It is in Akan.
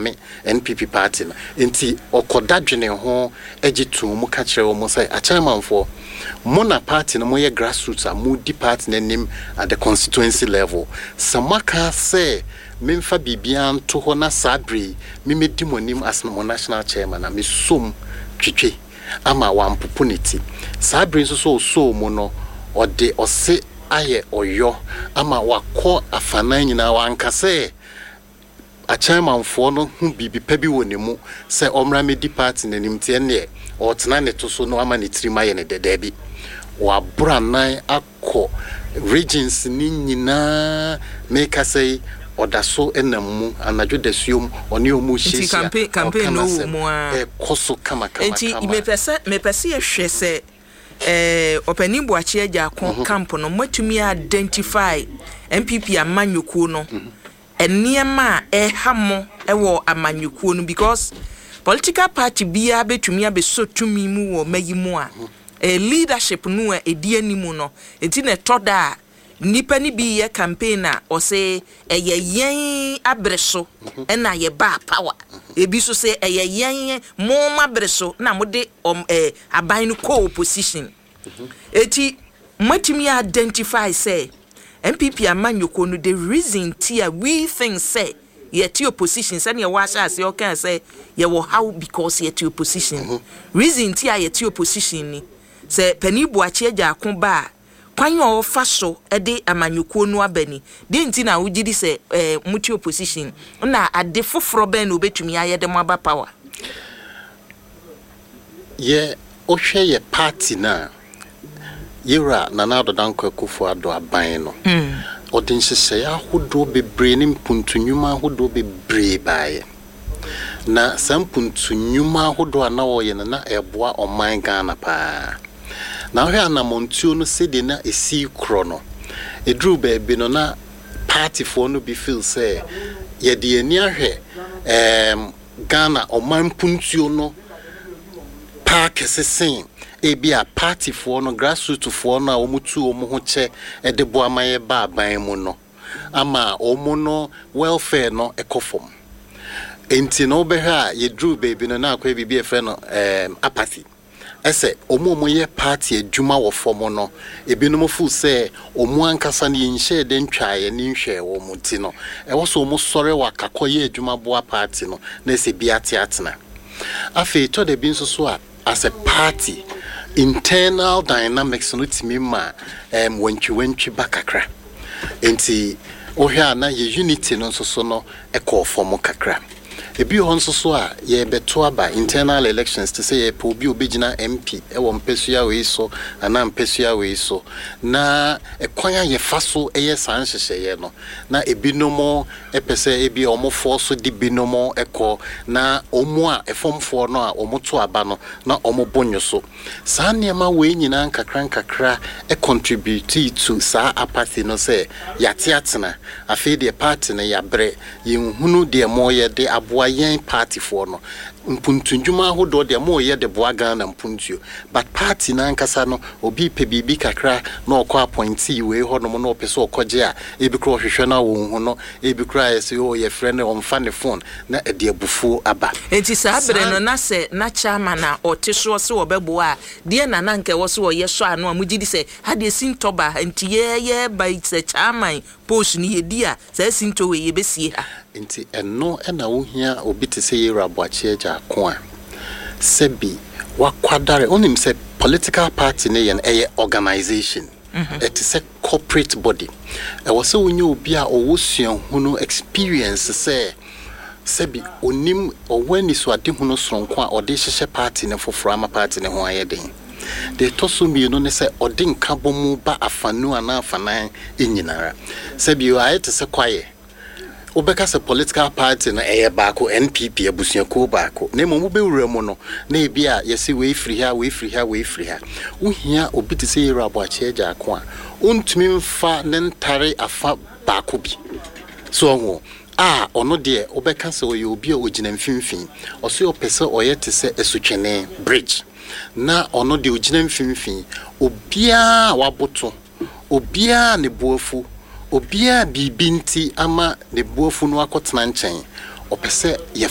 kame NPP party na enti okodadwene ho egitu mu ka kire wo mo say achairmanfo mo na party no mo ye grassroots a mo di party nanim at the constituency level samaka say memfa bibian to ho na sabri memedi monim as no national chairman na me som twetwe ama wampopunity sabri so mo no ode ose aye oyo ama wakọ afana nyina wankase a chairman for no hu bibi pabi wonimu se omra medi party nanim tie ne otena ne to so no ama ne tirima ye ne dedebi wa branan akọ regions ni nyina make say odaso enamu anadwo dasuom oni omu hyesia campaign no mu a koso kama enti mepese ehwe se openi boachi agya kon camp no matumi identify MPP amanyuku no eniema ehamo ewo amanyuku no because political party bia betumi abeso tumi mu wo mayimu a leadership no edi animu no enti ne toda nipa ni bi ye campaigner o say yen abreso na ye ba power ebi so say yen mo mabreso na mo de aban no co-opposition eti matimi identify say MPP amanyoko no the reason tia we think say yet opposition say ne wa sha say okay say ye wo how because yet opposition reason tia yet opposition ni say pani boachi agya kon ba kwanyo ofa so ede amanyuko no abani de nti na wugidi se muti opposition na ade foforo ben no betumi ayede mo aba power ye ohwe ye party na yera nanado danko kufu ado aban no odin sese ya hodo bebre ni mpuntunwuma hodo bebre bae na sampuntunwuma hodo na wo ye na eboa oman Ghana pa na hwe anamontuo no sede na esi krono edru baby no na party for no be feel say ye de ani ahwe Ghana oman puntuo no park sesen ebia party for no grassroots for no omutu omu ho che ede bo amaye ba aban mu no ama omu no welfare no ekofom enti no behwa ye drew baby no na akwa bibi efe no apathy ese omu ye party adwuma wo fom no ebinom fu se omu ankasa ne nhye de ntwaye ne nhwe wo muti no wo so omu sore wakakoye adwuma bo party no na ese bi atena afi to de bi nso so as a party internal dynamics no timima wentwi bakakra enti ohia na ye unity no so no ekọ form kakra ebi ho nso so a ye beto aba internal elections to say ye po bi obegina MP ewo mpesua we so ana mpesua we so na ekwanya ye faso eye san hyehye no na ebi no mo epese ebi omo force di bi no mo ekọ na omo a efomfo no a omo to aba no na omo bonyo so sa niema we nyina nkakra e contribute to sa apathy no say yate atena afi de party na ya bre ye hunu de mo ye de abo yen party for no mpuntunjuma hodo de mo ye de boa Ghana mpuntuo but party na nkasa no obi pe bibi kakra na okọ appointee we ho no mo no pese okoje a ebi kro hwehwe na wo hu no ebi kra ese o ye friend on fa ne phone na ede abufu aba enti sabre no na se na chama na oteso se obebo a de na na nke wo se wo ye so ano amugidi se ha de sintoba enti ye by se chama post ni ye dia se sinto we ye besie ha enti eno na wo hia obi te se ye raboachi agya ko a sebi wakwadare onim se political party ne ye na organization it is a corporate body e wo se wonye obi a owo suan hunu experience se sebi onim owani so ade hunu sonko a ode hyehye party ne foforo ama party ne ho ayeden de toso mi no ne se ode nkabomu ba afanu ana afanan enyinara sebi o ayete se kwaye obeka se political party na baako NPP abusuako baako na mo be wura mu no na ebia yesi we free ha uhia obi te se yero aboache agya ako a ontumi mfa ne ntare afa baako bi so ho ono de obeka se oye obi a ogina mfimfin oso opese oye te se esutwene bridge na ono de ogina mfimfin obia waboto obia ne boafu obia bibinti ama ne boafu no akotena nchen opese